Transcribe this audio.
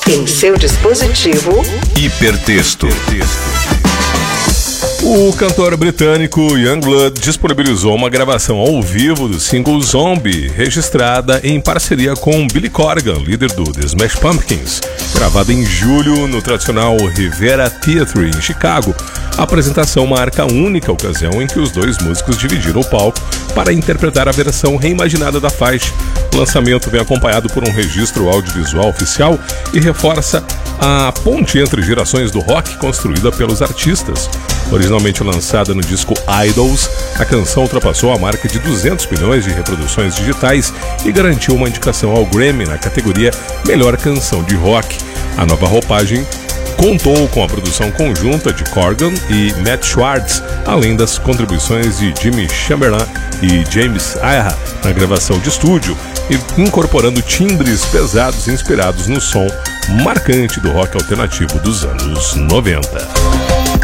Em seu dispositivo, Hipertexto. O cantor britânico Yungblud disponibilizou uma gravação ao vivo do single Zombie, registrada em parceria com Billy Corgan, líder do The Smash Pumpkins, gravada em julho no tradicional Rivera Theatre em Chicago. A apresentação marca a única ocasião em que os dois músicos dividiram o palco para interpretar a versão reimaginada da faixa. O lançamento vem acompanhado por um registro audiovisual oficial e reforça a ponte entre gerações do rock construída pelos artistas. Originalmente lançada no disco Idols, a canção ultrapassou a marca de 200 milhões de reproduções digitais e garantiu uma indicação ao Grammy na categoria Melhor Canção de Rock. A nova roupagem contou com a produção conjunta de Corgan e Matt Schwartz, além das contribuições de Jimmy Chamberlain e James Iha na gravação de estúdio, incorporando timbres pesados inspirados no som marcante do rock alternativo dos anos 90.